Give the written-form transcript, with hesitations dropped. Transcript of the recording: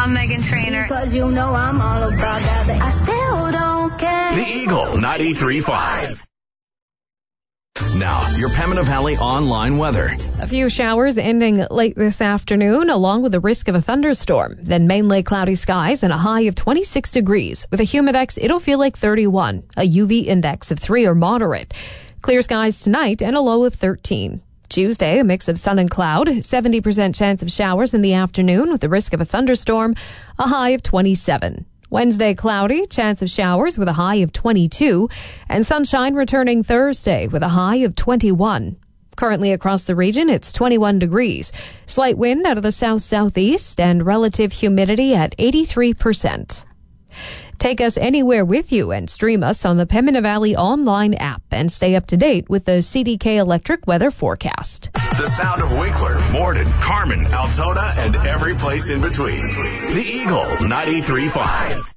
I'm Megan Trainor. Because you know I'm all about that. I still don't care. The Eagle 93.5. Now, your Pembina Valley online weather. A few showers ending late this afternoon, along with the risk of a thunderstorm. Then mainly cloudy skies and a high of 26 degrees. With a humidex, it'll feel like 31. A UV index of 3 or moderate. Clear skies tonight and a low of 13. Tuesday, a mix of sun and cloud. 70% chance of showers in the afternoon with the risk of a thunderstorm. A high of 27. Wednesday, cloudy, chance of showers with a high of 22, and sunshine returning Thursday with a high of 21. Currently across the region, it's 21 degrees. Slight wind out of the south-southeast and relative humidity at 83%. Take us anywhere with you and stream us on the Pembina Valley online app and stay up to date with the CDK Electric weather forecast. The sound of Winkler, Morden, Carmen, Altona, and every place in between. The Eagle 93.5.